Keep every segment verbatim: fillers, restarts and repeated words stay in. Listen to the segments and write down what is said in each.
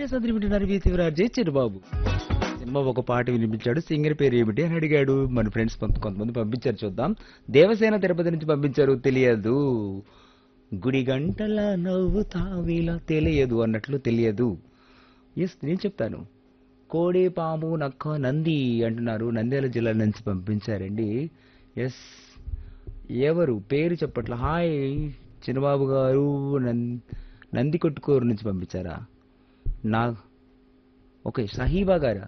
సందడి సందడి వింటున్నారు వి శివరాజే చిరుబాబు. సినిమా ఒక పాట వినిపించాడు. సింగర్ పేరు ఏమిటి అని అడిగాడు. మన ఫ్రెండ్స్ కొంతమంది పంపించారు, చూద్దాం. దేవసేన తిరుపతి నుంచి పంపించారు. తెలియదు. గుడి గంటల నవ్వు తావిలా తెలియదు అన్నట్లు తెలియదు. ఎస్, నేను చెప్తాను. కోడి పాము నక్క నంది అంటున్నారు. నంద్యాల జిల్లా నుంచి పంపించారండి. ఎస్, ఎవరు పేరు చెప్పట్ల. హాయ్ చిన్నబాబు గారు, నం- నంది కొట్టుకోరు నుంచి పంపించారా? నా ఓకే, షహీబా గారా?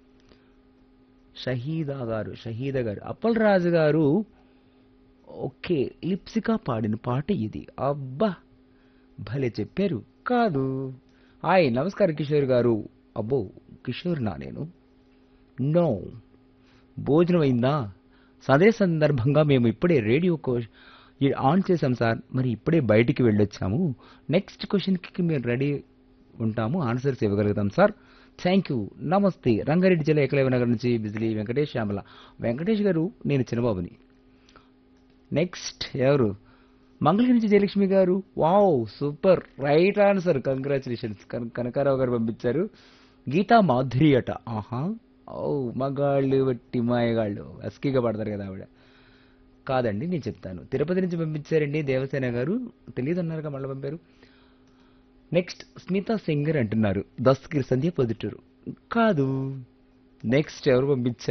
షహీదా గారు, షహీదా గారు, అప్పలరాజు గారు. ఓకే, లిప్సికా పాడిన పాట ఇది. అబ్బా, భలే చెప్పారు. కాదు. హాయ్ నమస్కారం కిషోర్ గారు. అబ్బో, కిషోర్ నా నేను. నో. భోజనం అయిందా? అదే సందర్భంగా మేము ఇప్పుడే రేడియో కో ఈ ఆన్ చేసాం సార్. మరి ఇప్పుడే బయటికి వెళ్ళొచ్చాము. నెక్స్ట్ క్వశ్చన్కి మేము రెడీ ఉంటాము, ఆన్సర్స్ ఇవ్వగలుగుతాం సార్. Thank you. నమస్తే. రంగారెడ్డి జిల్లా ఏకలవ్య నగర్ నుంచి బిజిలీ వెంకటేష్ శ్యామల. వెంకటేష్ గారు, నేను చిన్నబాబుని. నెక్స్ట్ ఎవరు? మంగళగిరి నుంచి జయలక్ష్మి గారు. Wow, super, right answer. Congratulations. Kanakarao గారు పంపించారు. గీతా మాధురి అట. ఆహా, ఓ మగాళ్ళు వట్టి మాయగాళ్ళు అస్కీగా పడతారు కదా ఆవిడ. కాదండి, నేను చెప్తాను. తిరుపతి నుంచి పంపించారండి దేవసేన గారు. తెలియదు అన్నారుగా, మళ్ళీ పంపారు. నెక్స్ట్ స్మితా సింగర్ అంటున్నారు. దస్తగిరి సంధ్య పొద్దుటూరు. కాదు. నెక్స్ట్ ఎవరు పంపించారు?